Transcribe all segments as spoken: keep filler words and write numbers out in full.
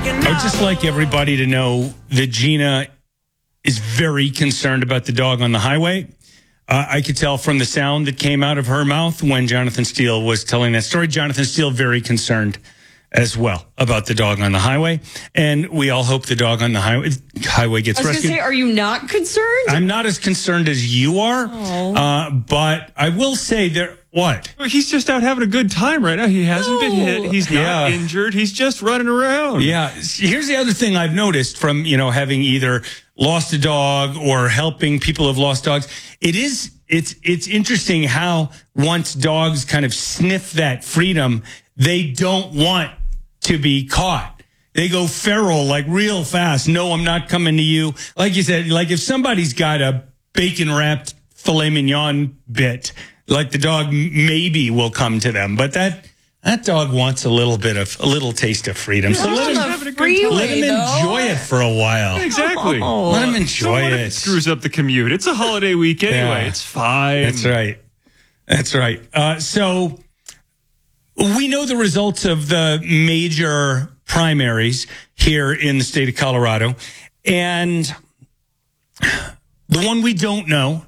I would just like everybody to know that Gina is very concerned about the dog on the highway. Uh, I could tell from the sound that came out of her mouth when Jonathan Steele was telling that story. Jonathan Steele very concerned as well about the dog on the highway. And we all hope the dog on the highway, highway gets I was rescued. going to say, are you not concerned? I'm not as concerned as you are, uh, but I will say there. What? He's just out having a good time right now. He hasn't No. been hit. He's not Yeah. injured. He's just running around. Yeah. Here's the other thing I've noticed from, you know, having either lost a dog or helping people who've lost dogs. It is, it's, it's interesting how once dogs kind of sniff that freedom, they don't want to be caught. They go feral, like real fast. No, I'm not coming to you. Like you said, like if somebody's got a bacon wrapped filet mignon bit, like the dog maybe will come to them, but that that dog wants a little bit of a little taste of freedom. So let him, having a good freeway, time. let him though. enjoy it for a while. Exactly. Oh. Let him So enjoy what if it. it screws up the commute? It's a holiday week anyway. Yeah. It's fine. That's right. That's right. Uh, so we know the results of the major primaries here in the state of Colorado, and the one we don't know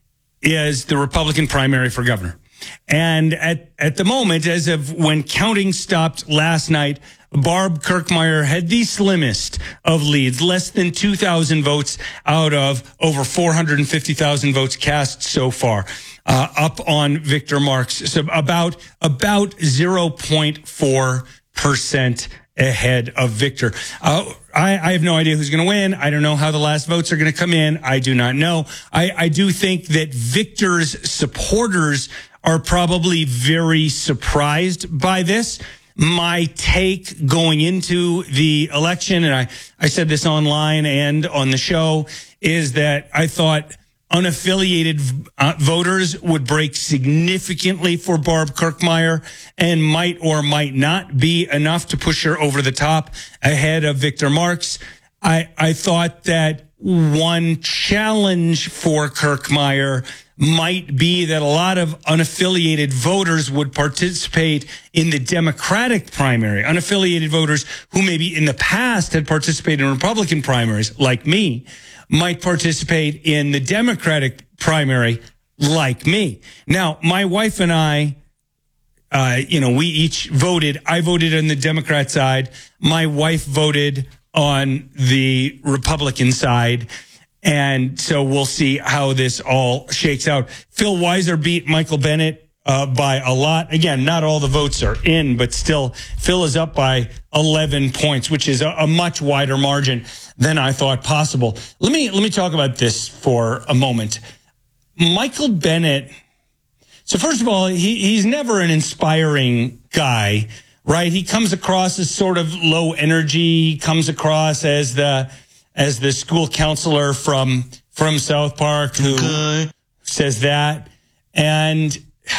is the Republican primary for governor. And at, at the moment, as of when counting stopped last night, Barb Kirkmeyer had the slimmest of leads, less than two thousand votes out of over four hundred fifty thousand votes cast so far, uh, up on Victor Marks. So about, about zero point four percent ahead of Victor. Uh, I, I have no idea who's going to win. I don't know how the last votes are going to come in. I do not know. I, I do think that Victor's supporters are probably very surprised by this. My take going into the election, and I, I said this online and on the show, is that I thought unaffiliated uh, voters would break significantly for Barb Kirkmeyer and might or might not be enough to push her over the top ahead of Victor Marks. I, I thought that one challenge for Kirkmeyer might be that a lot of unaffiliated voters would participate in the Democratic primary. Unaffiliated voters who maybe in the past had participated in Republican primaries, like me, might participate in the Democratic primary, like me. Now, my wife and I, uh, you know, we each voted. I voted on the Democrat side. My wife voted on the Republican side. And so we'll see how this all shakes out. Phil Weiser beat Michael Bennet uh, by a lot. Again, not all the votes are in, but still Phil is up by eleven points, which is a, a much wider margin than I thought possible. Let me let me talk about this for a moment. Michael Bennet. So first of all, he, he's never an inspiring guy, right? He comes across as sort of low energy. He comes across as the as the school counselor from from South Park who okay. says that. And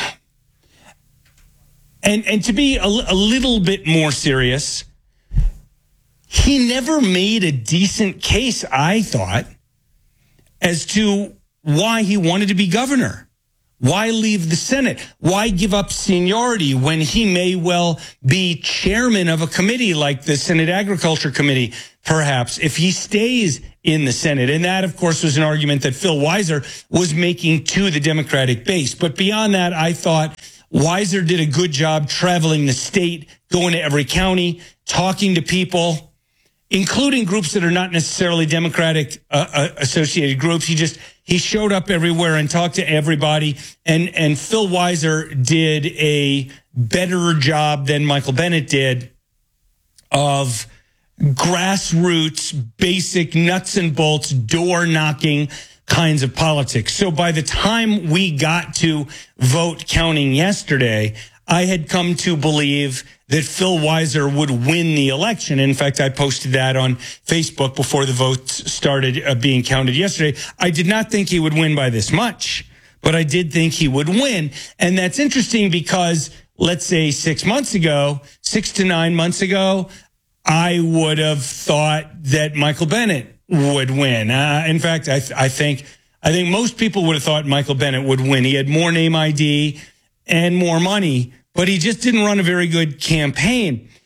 and and to be a, a little bit more serious, he never made a decent case, I thought, as to why he wanted to be governor. Why leave the Senate? Why give up seniority when he may well be chairman of a committee like the Senate Agriculture Committee, perhaps, if he stays in the Senate? And that, of course, was an argument that Phil Weiser was making to the Democratic base. But beyond that, I thought Weiser did a good job traveling the state, going to every county, talking to people, including groups that are not necessarily Democratic uh, uh, associated groups. He just he showed up everywhere and talked to everybody. And and Phil Weiser did a better job than Michael Bennet did of grassroots, basic nuts and bolts, door knocking kinds of politics. So by the time we got to vote counting yesterday, I had come to believe that Phil Weiser would win the election. In fact, I posted that on Facebook before the votes started uh, being counted yesterday. I did not think he would win by this much, but I did think he would win. And that's interesting because, let's say six months ago, six to nine months ago, I would have thought that Michael Bennet would win. Uh, in fact, I, th- I think I think most people would have thought Michael Bennet would win. He had more name I D and more money, but he just didn't run a very good campaign.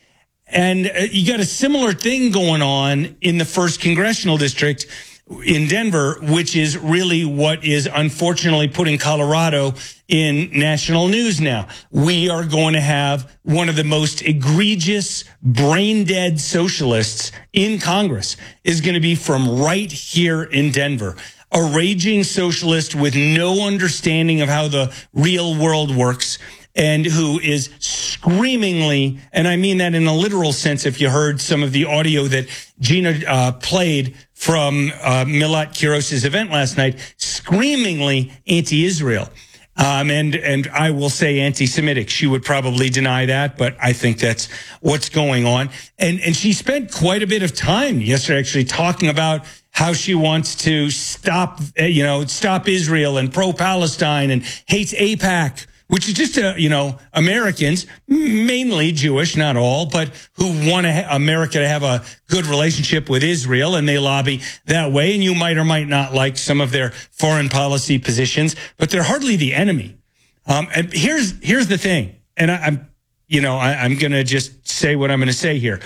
And uh, you got a similar thing going on in the first congressional district in Denver, which is really what is unfortunately putting Colorado in national news now. We are going to have one of the most egregious, brain-dead socialists in Congress is going to be from right here in Denver. A raging socialist with no understanding of how the real world works, and who is screamingly, and I mean that in a literal sense, if you heard some of the audio that Gina uh, played from uh, Milot Kiros's event last night, screamingly anti-Israel. Um, and, and I will say anti-Semitic. She would probably deny that, but I think that's what's going on. And, and she spent quite a bit of time yesterday actually talking about how she wants to stop, you know, stop Israel and pro-Palestine and hates AIPAC, which is just, uh, you know, Americans, mainly Jewish, not all, but who want ha- America to have a good relationship with Israel, and they lobby that way. And you might or might not like some of their foreign policy positions, but they're hardly the enemy. Um, and here's here's the thing, and I, I'm, you know, I, I'm going to just say what I'm going to say here.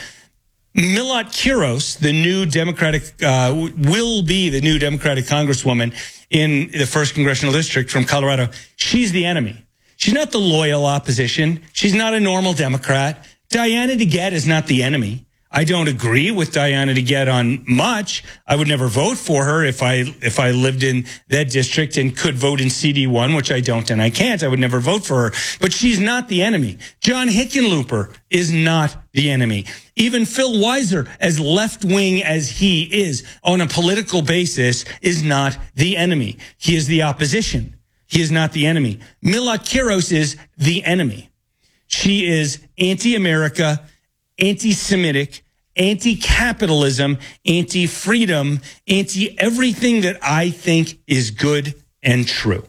Milot Kiros, the new Democratic, uh, will be the new Democratic Congresswoman in the first congressional district from Colorado. She's the enemy. She's not the loyal opposition. She's not a normal Democrat. Diana DeGette is not the enemy. I don't agree with Diana DeGette on much. I would never vote for her if I if I lived in that district and could vote in C D one, which I don't and I can't. I would never vote for her. But she's not the enemy. John Hickenlooper is not the enemy. Even Phil Weiser, as left-wing as he is on a political basis, is not the enemy. He is the opposition. He is not the enemy. Milot Kiros is the enemy. She is anti-America, anti-Semitic, anti-capitalism, anti-freedom, anti-everything that I think is good and true.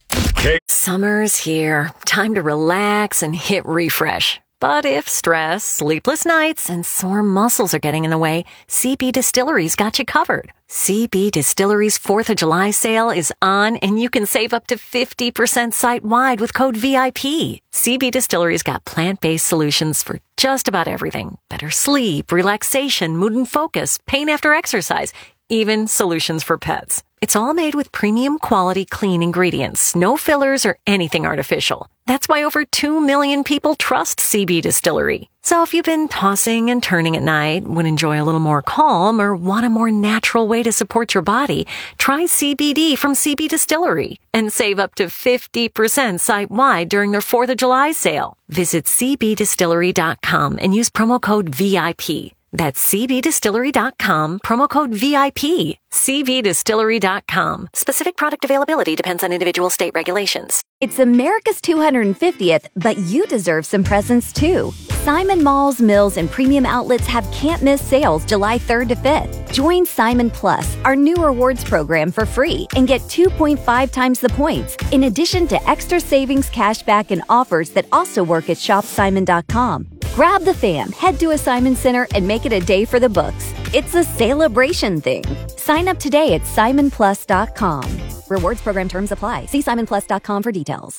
Summer's here. Time to relax and hit refresh. But if stress, sleepless nights, and sore muscles are getting in the way, C B Distillery's got you covered. C B Distillery's fourth of July sale is on, and you can save up to fifty percent site-wide with code V I P. C B Distillery's got plant-based solutions for just about everything. Better sleep, relaxation, mood and focus, pain after exercise, even solutions for pets. It's all made with premium quality clean ingredients, no fillers or anything artificial. That's why over two million people trust C B Distillery. So if you've been tossing and turning at night, would enjoy a little more calm, or want a more natural way to support your body, try C B D from C B Distillery and save up to fifty percent site-wide during their fourth of July sale. Visit c b distillery dot com and use promo code V I P. That's c b distillery dot com, promo code V I P. c b distillery dot com. Specific product availability depends on individual state regulations. It's America's two hundred fiftieth, but you deserve some presents too. Simon Malls, Mills, and Premium Outlets have can't-miss sales July third to fifth. Join Simon Plus, our new rewards program, for free and get two point five times the points, in addition to extra savings, cashback, and offers that also work at shop simon dot com. Grab the fam, head to a Simon Center, and make it a day for the books. It's a celebration thing. Sign up today at simon plus dot com. Rewards program terms apply. See simon plus dot com for details.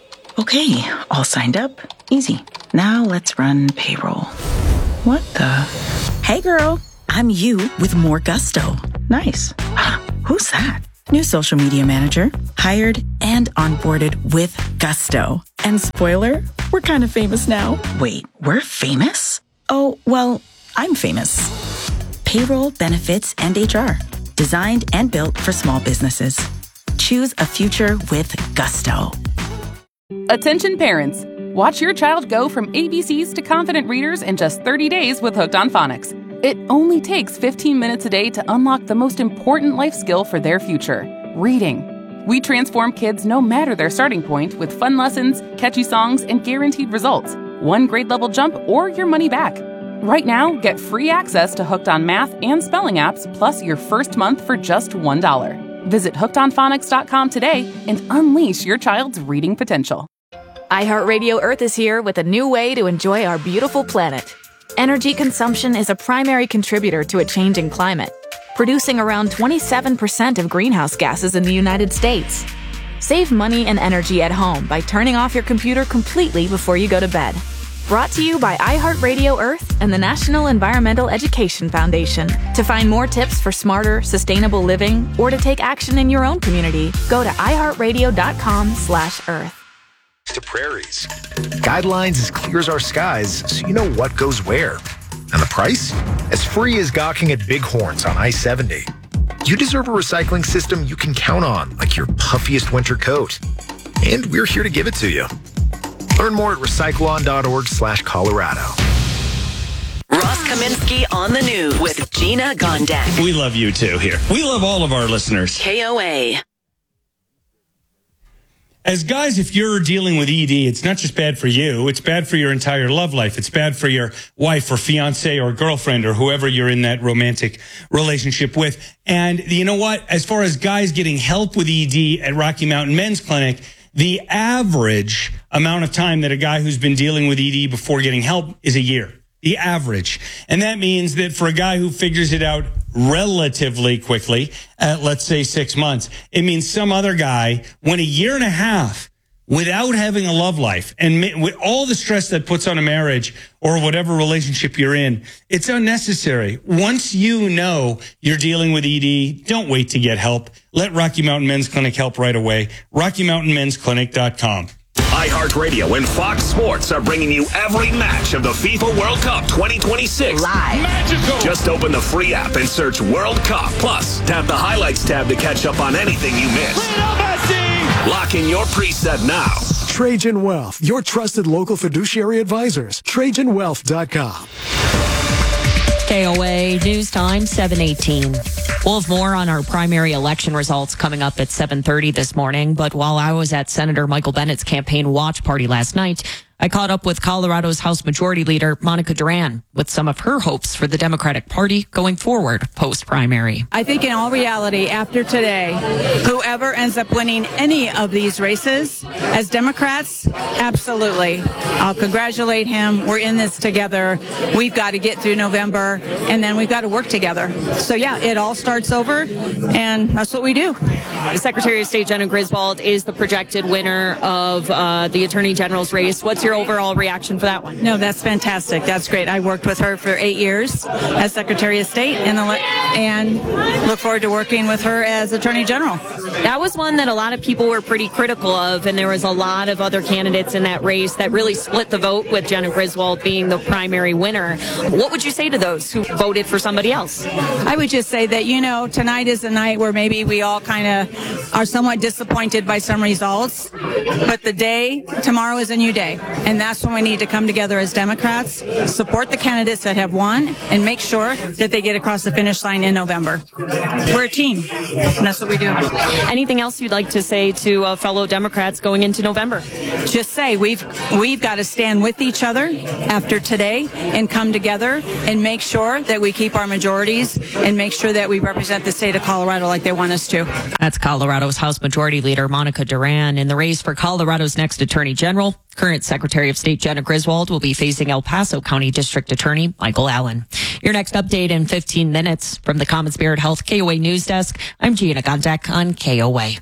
Okay, all signed up. Easy. Now let's run payroll. What the? Hey girl, I'm you with more gusto. Nice. Who's that? New social media manager. Hired and onboarded with gusto. And spoiler, we're kind of famous now. Wait, we're famous? Oh, well, I'm famous. Payroll, benefits, and H R. Designed and built for small businesses. Choose a future with gusto. Attention parents. Watch your child go from A B Cs to confident readers in just thirty days with Hooked on Phonics. It only takes fifteen minutes a day to unlock the most important life skill for their future, reading. We transform kids no matter their starting point with fun lessons, catchy songs, and guaranteed results. One grade level jump or your money back. Right now, get free access to Hooked on Math and Spelling apps, plus your first month for just one dollar. Visit hooked on phonics dot com today and unleash your child's reading potential. iHeartRadio Earth is here with a new way to enjoy our beautiful planet. Energy consumption is a primary contributor to a changing climate, producing around twenty-seven percent of greenhouse gases in the United States. Save money and energy at home by turning off your computer completely before you go to bed. Brought to you by iHeartRadio Earth and the National Environmental Education Foundation. To find more tips for smarter, sustainable living or to take action in your own community, go to iHeartRadio.com slash Earth. To prairies. Guidelines as clear as our skies, so you know what goes where. And the price? As free as gawking at Bighorns on I seventy. You deserve a recycling system you can count on, like your puffiest winter coat. And we're here to give it to you. Learn more at recycleon.org slash Colorado. Ross Kaminsky on the news with Gina Gondek. We love you too here. We love all of our listeners. K O A. As guys, if you're dealing with E D, it's not just bad for you. It's bad for your entire love life. It's bad for your wife or fiance or girlfriend or whoever you're in that romantic relationship with. And you know what? As far as guys getting help with E D at Rocky Mountain Men's Clinic, the average amount of time that a guy who's been dealing with E D before getting help is a year. The average. And that means that for a guy who figures it out relatively quickly, at let's say six months, it means some other guy went a year and a half without having a love life. And with all the stress that puts on a marriage or whatever relationship you're in, it's unnecessary. Once you know you're dealing with E D, don't wait to get help. Let Rocky Mountain Men's Clinic help right away. Rocky Mountain Men's Clinic dot com. iHeartRadio and Fox Sports are bringing you every match of the FIFA World Cup twenty twenty-six. Live. Magical. Just open the free app and search World Cup. Plus, tap the highlights tab to catch up on anything you missed. Lock in your preset now. Trajan Wealth, your trusted local fiduciary advisors. Trajan Wealth dot com. K O A News Time, seven eighteen. We'll have more on our primary election results coming up at seven thirty this morning. But while I was at Senator Michael Bennett's campaign watch party last night, I caught up with Colorado's House Majority Leader Monica Duran with some of her hopes for the Democratic Party going forward post-primary. I think in all reality, after today, whoever ends up winning any of these races, as Democrats, absolutely. I'll congratulate him. We're in this together. We've got to get through November, and then we've got to work together. So, yeah, it all starts over, and that's what we do. Secretary of State Jenna Griswold is the projected winner of uh, the Attorney General's race. What's your overall reaction for that one? No, that's fantastic. That's great. I worked with her for eight years as Secretary of State and, and look forward to working with her as Attorney General. That was one that a lot of people were pretty critical of, and there was a lot of other candidates in that race that really split the vote with Jenna Griswold being the primary winner. What would you say to those who voted for somebody else? I would just say that, you know, tonight is a night where maybe we all kind of are somewhat disappointed by some results, but the day, tomorrow is a new day. And that's when we need to come together as Democrats, support the candidates that have won, and make sure that they get across the finish line in November. We're a team, and that's what we do. Anything else you'd like to say to uh, fellow Democrats going into November? Just say we've we've got to stand with each other after today and come together and make sure that we keep our majorities and make sure that we represent the state of Colorado like they want us to. That's Colorado's House Majority Leader Monica Duran. In the race for Colorado's next Attorney General, current Secretary of State Jenna Griswold will be facing El Paso County District Attorney Michael Allen. Your next update in fifteen minutes from the Common Spirit Health K O A News Desk. I'm Gina Gondek on K O A.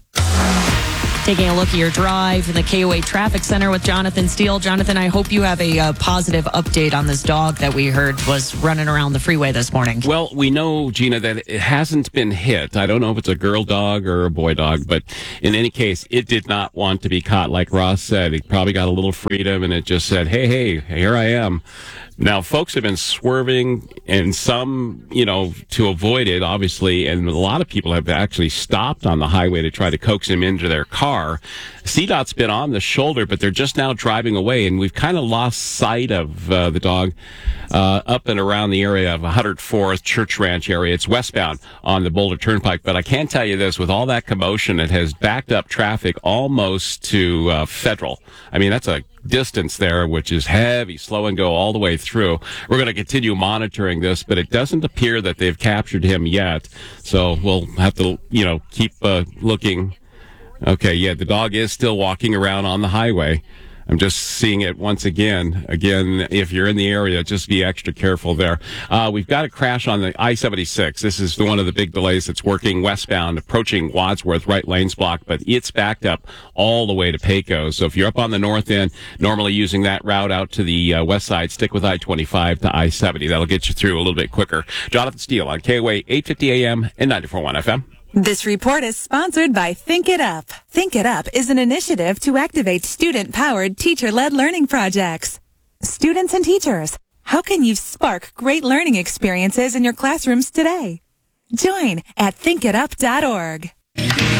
Taking a look at your drive in the K O A Traffic Center with Jonathan Steele. Jonathan, I hope you have a uh, positive update on this dog that we heard was running around the freeway this morning. Well, we know, Gina, that it hasn't been hit. I don't know if it's a girl dog or a boy dog, but in any case, it did not want to be caught. Like Ross said, it probably got a little freedom and it just said, hey, hey, here I am. Now, folks have been swerving, and some, you know, to avoid it, obviously, and a lot of people have actually stopped on the highway to try to coax him into their car. C DOT's been on the shoulder, but they're just now driving away, and we've kind of lost sight of uh, the dog uh, up and around the area of one hundred fourth Church Ranch area. It's westbound on the Boulder Turnpike, but I can tell you this, with all that commotion, it has backed up traffic almost to uh, Federal. I mean, that's a distance there, which is heavy, slow and go all the way through. We're going to continue monitoring this, but it doesn't appear that they've captured him yet. So we'll have to, you know, keep uh, looking. Okay, yeah, the dog is still walking around on the highway. I'm just seeing it once again. Again, if you're in the area, just be extra careful there. Uh, we've got a crash on the I seventy-six. This is the, one of the big delays that's working westbound, approaching Wadsworth, right lanes blocked, but it's backed up all the way to Pecos. So if you're up on the north end, normally using that route out to the uh, west side, stick with I twenty-five to I seventy. That'll get you through a little bit quicker. Jonathan Steele on K O A eight fifty A M and ninety-four point one F M. This report is sponsored by Think It Up. Think It Up is an initiative to activate student-powered, teacher-led learning projects. Students and teachers, how can you spark great learning experiences in your classrooms today? Join at think it up dot org.